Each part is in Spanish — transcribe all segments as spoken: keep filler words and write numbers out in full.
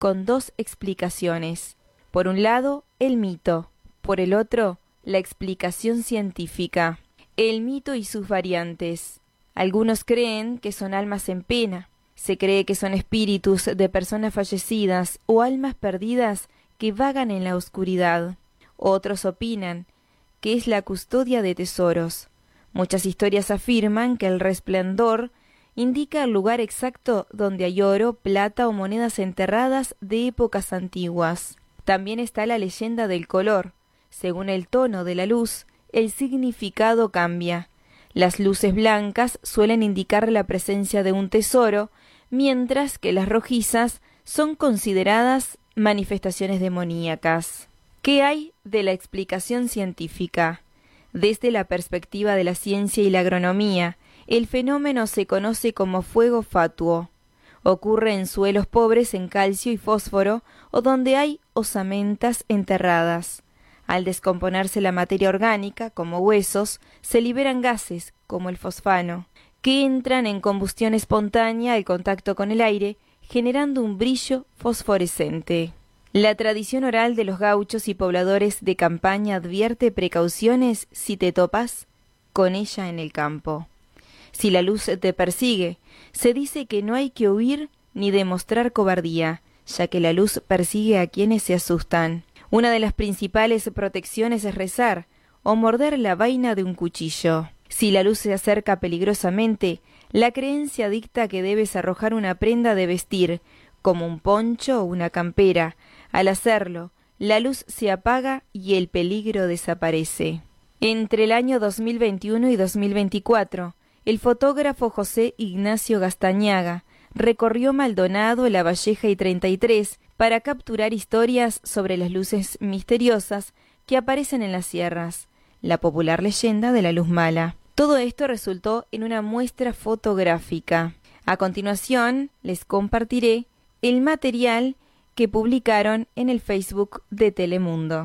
con dos explicaciones. Por un lado, el mito, por el otro, la explicación científica. El mito y sus variantes. Algunos creen que son almas en pena. Se cree que son espíritus de personas fallecidas o almas perdidas que vagan en la oscuridad. Otros opinan que es la custodia de tesoros. Muchas historias afirman que el resplandor indica el lugar exacto donde hay oro, plata o monedas enterradas de épocas antiguas. También está la leyenda del color. Según el tono de la luz, el significado cambia. Las luces blancas suelen indicar la presencia de un tesoro, mientras que las rojizas son consideradas manifestaciones demoníacas. ¿Qué hay de la explicación científica? Desde la perspectiva de la ciencia y la agronomía, el fenómeno se conoce como fuego fatuo. Ocurre en suelos pobres en calcio y fósforo o donde hay osamentas enterradas. Al descomponerse la materia orgánica, como huesos, se liberan gases, como el fosfano, que entran en combustión espontánea al contacto con el aire, generando un brillo fosforescente. La tradición oral de los gauchos y pobladores de campaña advierte precauciones si te topas con ella en el campo. Si la luz te persigue, se dice que no hay que huir ni demostrar cobardía, ya que la luz persigue a quienes se asustan. Una de las principales protecciones es rezar o morder la vaina de un cuchillo. Si la luz se acerca peligrosamente, la creencia dicta que debes arrojar una prenda de vestir, como un poncho o una campera. Al hacerlo, la luz se apaga y el peligro desaparece. Entre el año dos mil veintiuno y dos mil veinticuatro, el fotógrafo José Ignacio Gastañaga recorrió Maldonado, La Valleja y treinta y tres para capturar historias sobre las luces misteriosas que aparecen en las sierras, la popular leyenda de la luz mala. Todo esto resultó en una muestra fotográfica. A continuación, les compartiré el material que publicaron en el Facebook de Telemundo.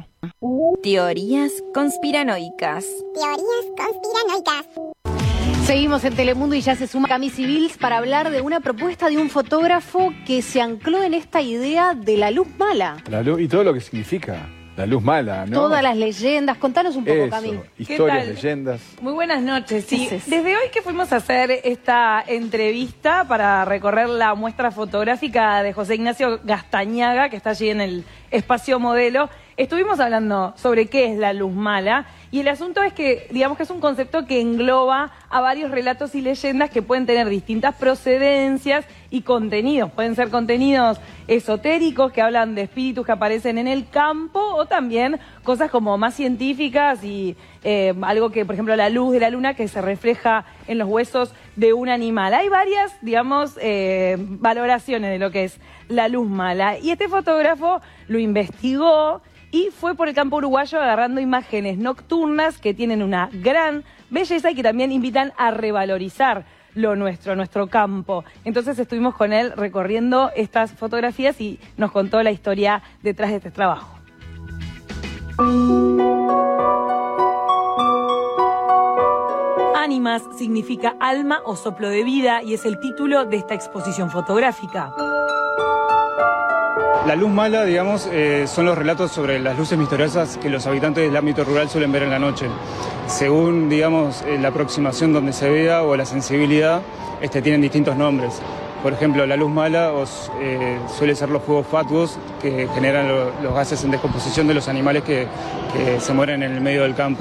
Teorías conspiranoicas. Teorías conspiranoicas. Seguimos en Telemundo y ya se suma Cami Civils para hablar de una propuesta de un fotógrafo que se ancló en esta idea de la luz mala. La luz y todo lo que significa. La luz mala, ¿no? Todas las leyendas. Contanos un poco, Eso, Cami. historias, leyendas. Muy buenas noches. Sí, Entonces, desde hoy que fuimos a hacer esta entrevista para recorrer la muestra fotográfica de José Ignacio Gastañaga, que está allí en el espacio modelo, estuvimos hablando sobre qué es la luz mala. Y el asunto es que, digamos que es un concepto que engloba a varios relatos y leyendas que pueden tener distintas procedencias y contenidos. Pueden ser contenidos esotéricos que hablan de espíritus que aparecen en el campo o también cosas como más científicas y eh, algo que, por ejemplo, la luz de la luna que se refleja en los huesos de un animal. Hay varias, digamos, eh, valoraciones de lo que es la luz mala. Y este fotógrafo lo investigó y fue por el campo uruguayo agarrando imágenes nocturnas que tienen una gran belleza y que también invitan a revalorizar lo nuestro, nuestro campo. Entonces estuvimos con él recorriendo estas fotografías y nos contó la historia detrás de este trabajo. Ánimas significa alma o soplo de vida y es el título de esta exposición fotográfica. La luz mala, digamos, eh, son los relatos sobre las luces misteriosas que los habitantes del ámbito rural suelen ver en la noche. Según, digamos, eh, la aproximación donde se vea o la sensibilidad, este, tienen distintos nombres. Por ejemplo, la luz mala os, eh, suele ser los fuegos fatuos que generan lo, los gases en descomposición de los animales que, que se mueren en el medio del campo.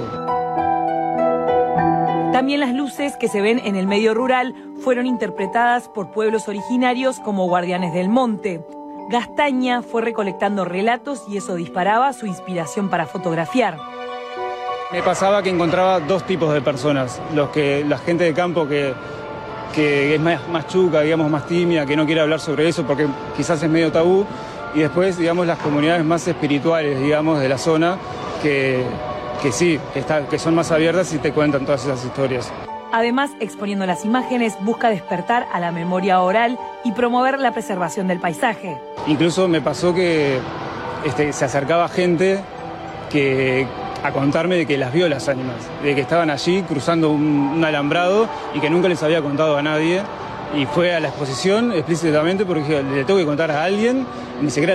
También las luces que se ven en el medio rural fueron interpretadas por pueblos originarios como guardianes del monte. Gastaña fue recolectando relatos y eso disparaba su inspiración para fotografiar. Me pasaba que encontraba dos tipos de personas, los que, la gente de campo que, que es más, más chuca, digamos, más tímida, que no quiere hablar sobre eso porque quizás es medio tabú, y después, digamos, las comunidades más espirituales, digamos, de la zona, que, que sí, que, está, que son más abiertas y te cuentan todas esas historias. Además, exponiendo las imágenes, busca despertar a la memoria oral y promover la preservación del paisaje. Incluso me pasó que este, se acercaba gente que, a contarme de que las vio las ánimas, de que estaban allí cruzando un, un alambrado y que nunca les había contado a nadie Y fue a la exposición explícitamente porque dije, le tengo que contar a alguien, ni siquiera